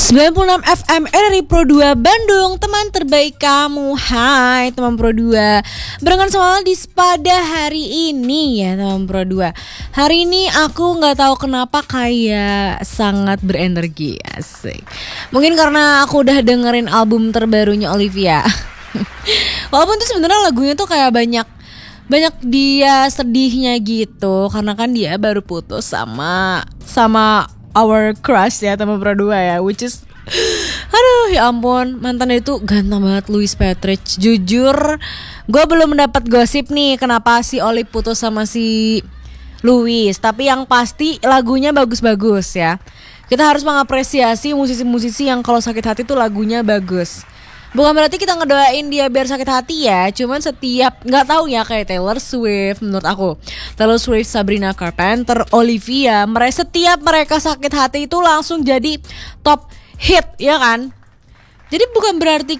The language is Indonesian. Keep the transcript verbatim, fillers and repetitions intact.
sembilan puluh enam F M R R I Pro dua Bandung, teman terbaik kamu. Hai teman Pro dua, barengan sama Aldis pada hari ini ya teman Pro dua. Hari ini aku gak tahu kenapa kayak sangat berenergi, asik. Mungkin karena aku udah dengerin album terbarunya Olivia. Walaupun tuh sebenarnya lagunya tuh kayak banyak banyak dia sedihnya gitu, karena kan dia baru putus sama sama our crush ya teman Pro dua ya, which is aduh ya ampun, mantan itu ganteng banget, Louis Patrick. Jujur gue belum mendapat gosip nih kenapa si Oli putus sama si Louis, tapi yang pasti lagunya bagus-bagus ya. Kita harus mengapresiasi musisi-musisi yang kalau sakit hati tuh lagunya bagus. Bukan berarti kita ngedoain dia biar sakit hati ya, cuman setiap, gak tahu ya, kayak Taylor Swift menurut aku, Taylor Swift, Sabrina Carpenter, Olivia, mereka setiap mereka sakit hati itu langsung jadi top hit ya kan. Jadi bukan berarti